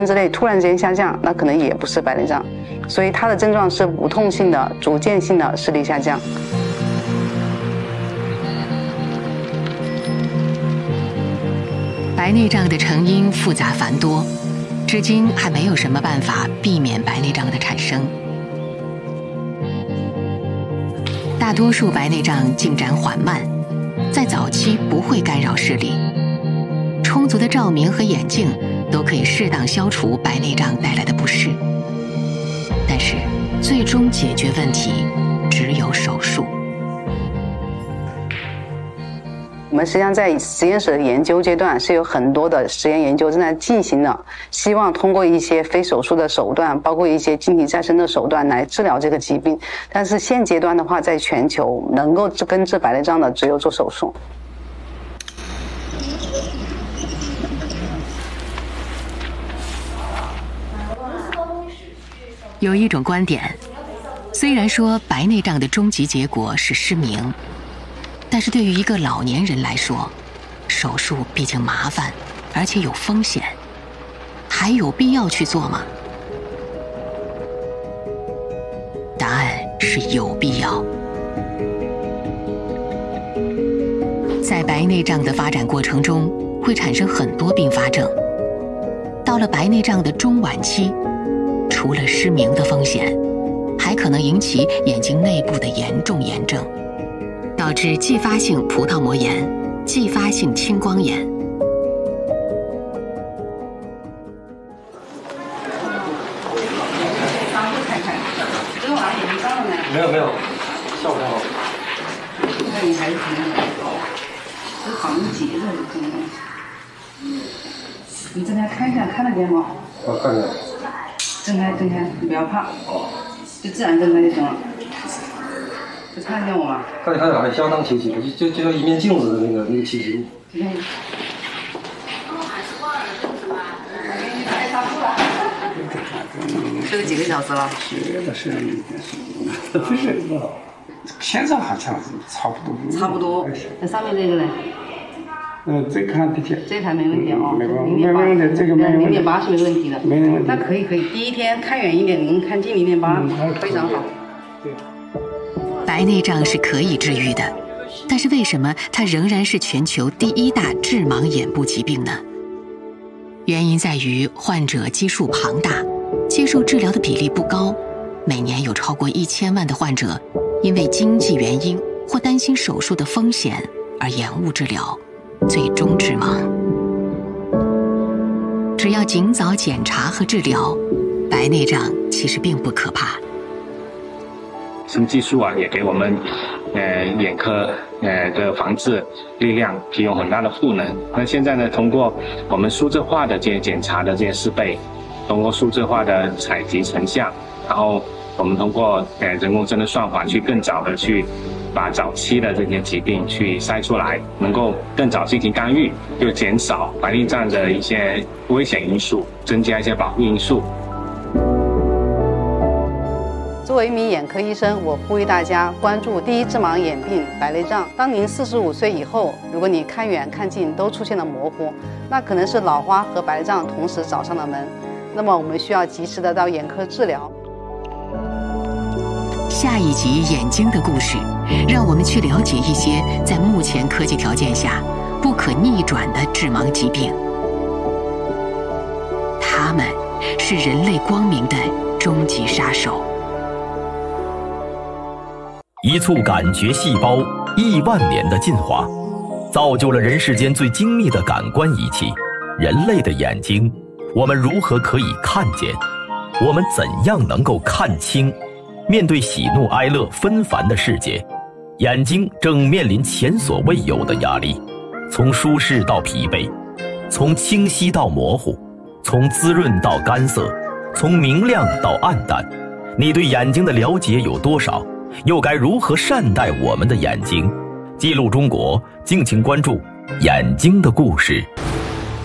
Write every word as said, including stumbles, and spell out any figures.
之类突然之间下降，那可能也不是白内障。所以它的症状是无痛性的、逐渐性的视力下降。 白内障的成因复杂繁多，至今还没有什么办法避免白内障的产生。大多数白内障进展缓慢，在早期不会干扰视力。充足的照明和眼镜都可以适当消除白内障带来的不适，但是最终解决问题只有手术。 我们实际上在实验室的研究阶段是有很多的实验研究正在进行的，希望通过一些非手术的手段，包括一些晶体再生的手段来治疗这个疾病。但是现阶段的话，在全球能够根治白内障的只有做手术。 有一种观点，虽然说白内障的终极结果是失明，但是对于一个老年人来说，手术毕竟麻烦，而且有风险，还有必要去做吗？答案是有必要。在白内障的发展过程中，会产生很多并发症。到了白内障的中晚期，除了失明的风险，还可能引起眼睛内部的严重炎症，导致继发性葡萄膜炎、继发性青光眼。 没有没有，效果好。 那你还是可能是好像结着的可能。你睁开看一下，看得见吗？ 我看见。 睁开睁开，你不要怕，就自然睁开就行了。就看得见我吗？ 看见看见，还相当清晰，就就就像一面镜子的那个那个清晰度。 睡了几个小时了？ 睡了是不是？现在好像是差不多。 差不多。那上面这个呢？ 呃，这看的确。 这台没问题哦， 没零问题，这个没问题。 零点八是没问题的。 没问题。 那可以可以，第一天看远一点，零看近零点八，非常好。 对。 白内障是可以治愈的，但是为什么它仍然是全球第一大致盲眼部疾病呢？原因在于患者基数庞大，接受治疗的比例不高，每年有超过一千万的患者因为经济原因或担心手术的风险而延误治疗，最终致盲。只要尽早检查和治疗，白内障其实并不可怕。 新技术啊，也给我们呃眼科呃的防治力量提供很大的赋能。那现在呢，通过我们数字化的这些检查的这些设备，通过数字化的采集成像，然后我们通过呃人工智能算法去更早的去把早期的这些疾病去筛出来，能够更早进行干预，就减少白内障的一些危险因素，增加一些保护因素。 作为一名眼科医生，我呼吁大家关注第一致盲眼病白内障。当您四十五岁以后，如果你看远看近都出现了模糊，那可能是老花和白内障同时找上了门，那么我们需要及时的到眼科治疗。 下一集眼睛的故事，让我们去了解一些在目前科技条件下不可逆转的致盲疾病，它们是人类光明的终极杀手。 一簇感觉细胞，亿万年的进化，造就了人世间最精密的感官仪器——人类的眼睛。我们如何可以看见？我们怎样能够看清？面对喜怒哀乐纷繁的世界，眼睛正面临前所未有的压力。从舒适到疲惫，从清晰到模糊，从滋润到干涩，从明亮到暗淡，你对眼睛的了解有多少？又该如何善待我们的眼睛？记录中国，敬请关注眼睛的故事。